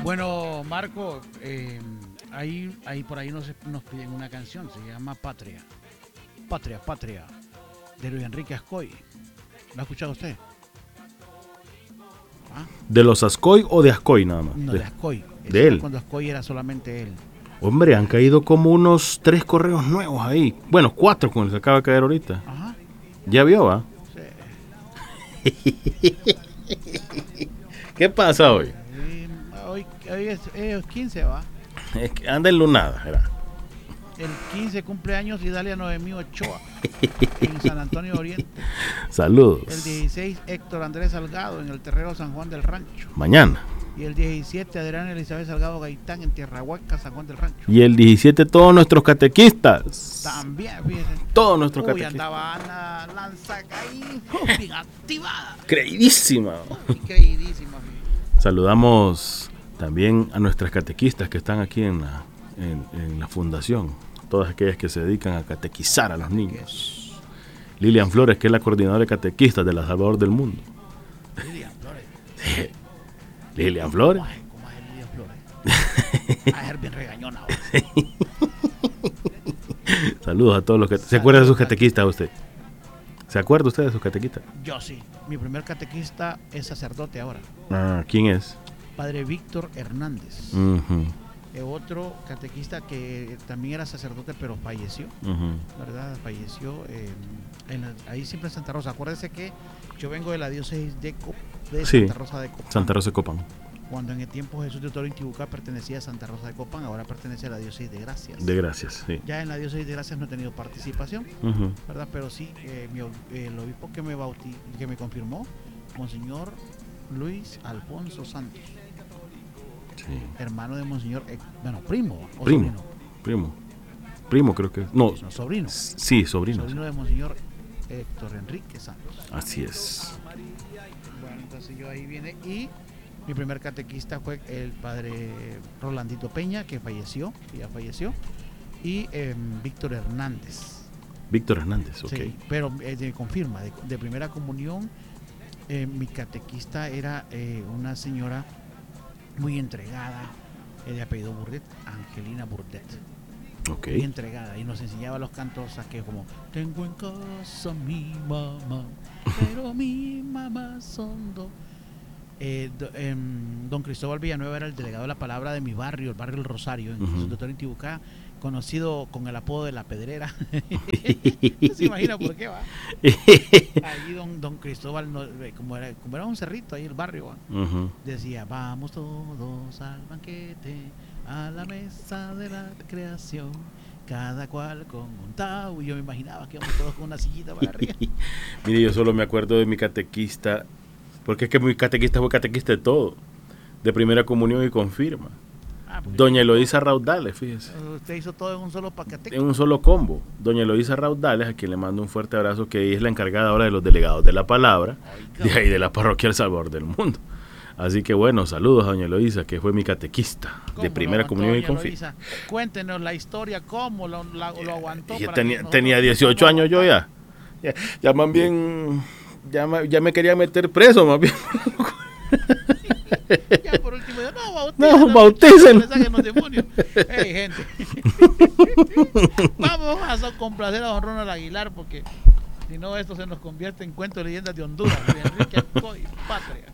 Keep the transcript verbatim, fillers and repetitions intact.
Bueno, Marco, eh, ahí, ahí por ahí nos, nos piden una canción, se llama Patria. Patria, Patria, de Luis Enrique Ascoy. ¿Lo ha escuchado usted? ¿Ah? ¿De los Ascoy o de Ascoy nada más? No, de, de Ascoy. De él. Cuando Ascoy era solamente él. Hombre, han caído como unos tres correos nuevos ahí. Bueno, cuatro con el que acaba de caer ahorita. Ajá. ¿Ya vio, va? Sí. ¿Qué pasa hoy? Eh, hoy, hoy es, es quince, ¿va? Es que anda en lunada, ¿verdad? El quince cumpleaños Idalia Noemí Ochoa en San Antonio Oriente. Saludos. El dieciséis Héctor Andrés Salgado en el Terrero San Juan del Rancho. Mañana. Y el diecisiete Adriana Elizabeth Salgado Gaitán en Tierra Hueca, San Juan del Rancho. Y el diecisiete todos nuestros catequistas. También, fíjense. Todos nuestros Uy, catequistas. andaba Ana Lanzacaí, bien activada. Creidísima. Uy, creidísima. Saludamos también a nuestras catequistas que están aquí en la, en, en la fundación. Todas aquellas que se dedican a catequizar a los niños. Lilian Flores, que es la coordinadora de catequistas de La Salvador del Mundo. Lilian Flores. Sí. Lilian Flores. ¿Cómo es, cómo es Lilian Flores? A ser bien regañona. Saludos a todos los que... ¿Se acuerda de sus catequistas usted? ¿Se acuerda usted de sus catequistas? Yo sí. Mi primer catequista es sacerdote ahora. Ah, ¿quién es? Padre Víctor Hernández. Uh-huh. Eh, otro catequista que también era sacerdote pero falleció, Uh-huh. ¿verdad? Falleció eh, en la, ahí siempre en Santa Rosa. Acuérdese que yo vengo de la diócesis de, Cop, de Sí, Santa Rosa de Copán. Santa Rosa de Copán. Cuando en el tiempo Jesús de Toro Intibucá pertenecía a Santa Rosa de Copán, ahora pertenece a la diócesis de Gracias. De Gracias, sí. Ya en la diócesis de Gracias no he tenido participación, Uh-huh. ¿verdad? Pero sí, eh, mi, eh, el obispo que me, bauti, que me confirmó, Monseñor Luis Alfonso Santos. Sí. Hermano de Monseñor, eh, bueno, primo. O Primo, sobrino. primo. Primo creo que... No, No, sobrino. sí, sobrino. Sobrino de Monseñor Héctor Enrique Santos. Así es. Bueno, entonces yo ahí viene y mi primer catequista fue el padre Rolandito Peña, que falleció, que ya falleció, y eh, Víctor Hernández. Víctor Hernández, ok. Sí, pero eh, de, confirma, de, de primera comunión, eh, mi catequista era eh, una señora muy entregada, eh, de apellido Burdet, Angelina Burdet. Ok. Muy entregada, y nos enseñaba los cantos a que como tengo en casa mi mamá, pero mi mamá son dos. Eh, do, eh, don Cristóbal Villanueva era el delegado de la palabra de mi barrio, el barrio El Rosario, en uh-huh. Doctor Intibucá, conocido con el apodo de La Pedrera. ¿Se imagina por qué va? Ahí don, don Cristóbal, no, como, era, como era un cerrito ahí el barrio, uh-huh. decía, vamos todos al banquete, a la mesa de la creación, cada cual con un tau. Y yo me imaginaba que íbamos todos con una sillita para arriba. Mire, yo solo me acuerdo de mi catequista, porque es que mi catequista fue catequista de todo, de primera comunión y confirma. Ah, Doña Eloísa Raudales, fíjese. Usted hizo todo en un solo paquete. En un solo combo. Doña Eloísa Raudales, a quien le mando un fuerte abrazo, que ella es la encargada ahora de los delegados de la palabra, Ay, de ahí de la parroquia El Salvador del Mundo. Así que bueno, saludos a Doña Eloísa, que fue mi catequista de primera comunión y confirma. Cuéntenos la historia, cómo lo, la, lo aguantó. Para tenía, tenía dieciocho años yo ya. Ya, ya más bien, ya, ya me quería meter preso más bien. Ya por último, yo, no, bautícenos. No, bautícenos. Hey, gente. Vamos a complacer a don Ronald Aguilar, porque si no, esto se nos convierte en cuento de leyendas de Honduras. De Enrique Ascoy, Patria.